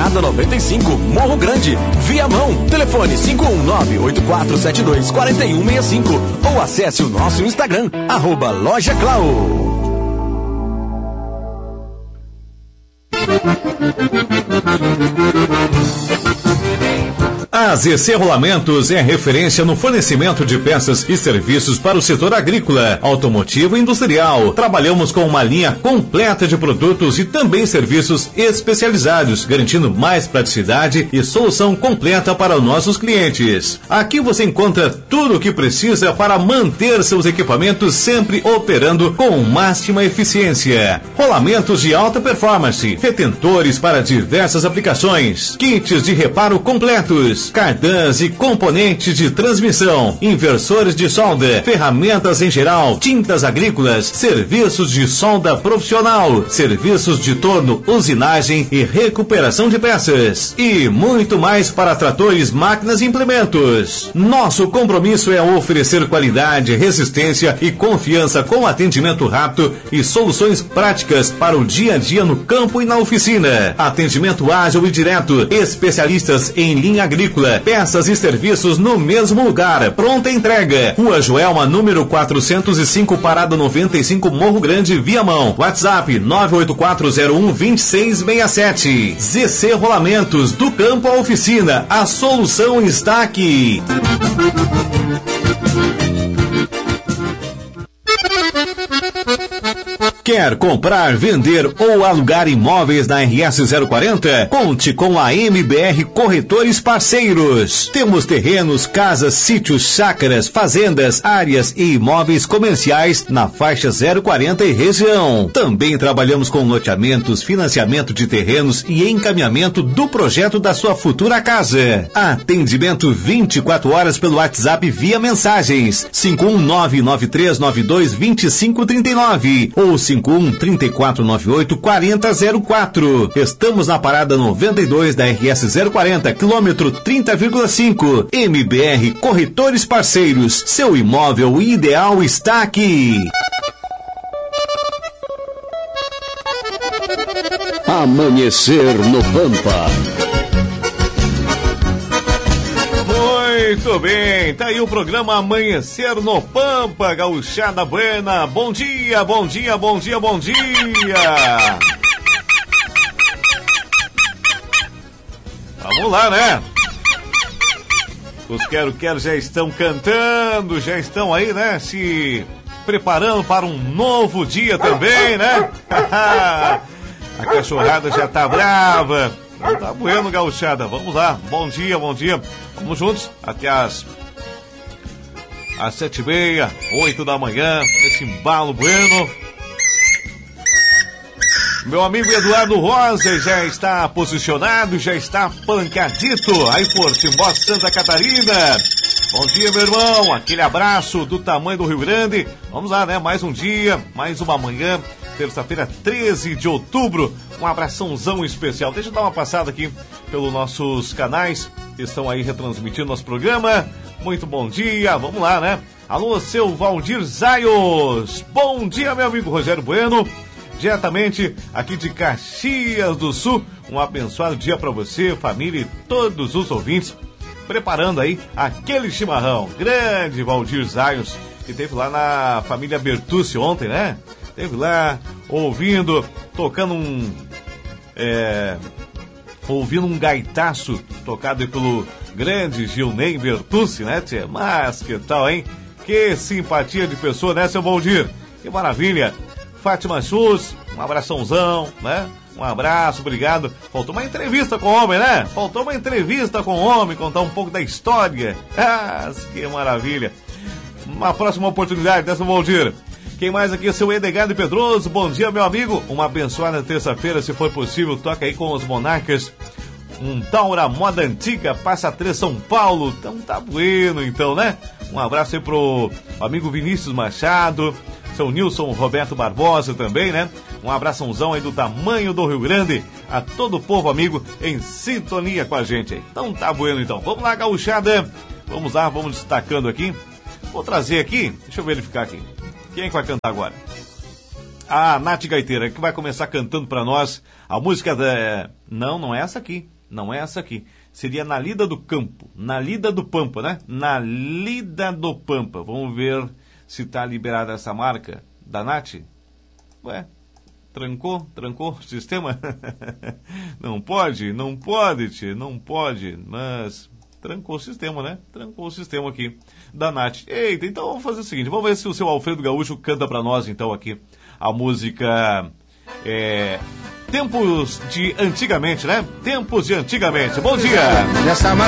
Parada 95, Morro Grande, Viamão. Telefone 519-8472-4165 ou acesse o nosso Instagram, @LojaClau. A ZC Rolamentos é referência no fornecimento de peças e serviços para o setor agrícola, automotivo e industrial. Trabalhamos com uma linha completa de produtos e também serviços especializados, garantindo mais praticidade e solução completa para os nossos clientes. Aqui você encontra tudo o que precisa para manter seus equipamentos sempre operando com máxima eficiência. Rolamentos de alta performance, retentores para diversas aplicações, kits de reparo completos, cardãs e componentes de transmissão, inversores de solda, ferramentas em geral, tintas agrícolas, serviços de solda profissional, serviços de torno, usinagem e recuperação de peças e muito mais para tratores, máquinas e implementos. Nosso compromisso é oferecer qualidade, resistência e confiança com atendimento rápido e soluções práticas para o dia a dia no campo e na oficina. Atendimento ágil e direto, especialistas em linha agrícola, peças e serviços no mesmo lugar. Pronta entrega. Rua Joelma, número 405, Parada 95, Morro Grande, Viamão. WhatsApp 984012667. ZC Rolamentos, do campo à oficina. A solução está aqui. Quer comprar, vender ou alugar imóveis na RS 040? Conte com a MBR Corretores Parceiros. Temos terrenos, casas, sítios, chácaras, fazendas, áreas e imóveis comerciais na faixa 040 e região. Também trabalhamos com loteamentos, financiamento de terrenos e encaminhamento do projeto da sua futura casa. Atendimento 24 horas pelo WhatsApp via mensagens 51993922539 ou 513498-4004. Estamos na parada 92 da RS 040, quilômetro 30,5. MBR Corretores Parceiros. Seu imóvel ideal está aqui. Amanhecer no Pampa. Muito bem, tá aí o programa Amanhecer no Pampa, Gauchada Buena. Bom dia, bom dia, bom dia, bom dia. Vamos lá, né? Os quero-quero já estão cantando, já estão aí, né? Se preparando para um novo dia também, né? A cachorrada já tá brava. Não tá bueno, gauchada. Vamos lá. Bom dia, bom dia. Vamos juntos até às 7h30, 8 da manhã, esse embalo bueno. Meu amigo Eduardo Rosa já está posicionado, já está pancadito aí por Timbó, Santa Catarina. Bom dia, meu irmão. Aquele abraço do tamanho do Rio Grande. Vamos lá, né? Mais um dia, mais uma manhã. Terça-feira, 13 de outubro. Um abraçãozão especial. Deixa eu dar uma passada aqui pelos nossos canais que estão aí retransmitindo nosso programa. Muito bom dia. Vamos lá, né? Alô, seu Valdir Zaios. Bom dia, meu amigo Rogério Bueno. Diretamente aqui de Caxias do Sul. Um abençoado dia para você, família e todos os ouvintes. Preparando aí aquele chimarrão. Grande Valdir Zaios, que teve lá na família Bertucci ontem, né? Teve lá, ouvindo, tocando ouvindo um gaitaço tocado pelo grande Gilney Bertucci, né, tia? Mas que tal, hein? Que simpatia de pessoa, né, seu Valdir? Que maravilha. Fátima Chus, um abraçãozão, né? Um abraço, obrigado. Faltou uma entrevista com o homem, né? Faltou uma entrevista com o homem, contar um pouco da história. Ah, que maravilha. Uma próxima oportunidade, né, seu Valdir? Quem mais aqui? Seu Edgar Pedroso. Bom dia, meu amigo. Uma abençoada terça-feira, se for possível. Toca aí com os Monarcas. Um Taura moda antiga, Passa 3 São Paulo. Então tá bueno, então, né? Um abraço aí pro amigo Vinícius Machado. Seu Nilson Roberto Barbosa também, né? Um abraçãozão aí do tamanho do Rio Grande. A todo o povo amigo em sintonia com a gente aí. Então tá bueno, então. Vamos lá, gauchada. Vamos lá, vamos destacando aqui. Vou trazer aqui, deixa eu verificar aqui. Quem é que vai cantar agora? a Nath Gaiteira, que vai começar cantando pra nós a música da... Não é essa aqui. Não é essa aqui. Seria Na Lida do Campo. Na Lida do Pampa, né? Na Lida do Pampa. Vamos ver se tá liberada essa marca da Nath. Ué, trancou o sistema? Não pode, tchê, não pode. Mas trancou o sistema, né? Trancou o sistema aqui da Nath. Eita, então vamos fazer o seguinte. Vamos ver se o seu Alfredo Gaúcho canta pra nós, então, aqui. A música... Tempos de antigamente, né? Tempos de antigamente. Bom dia! Nessa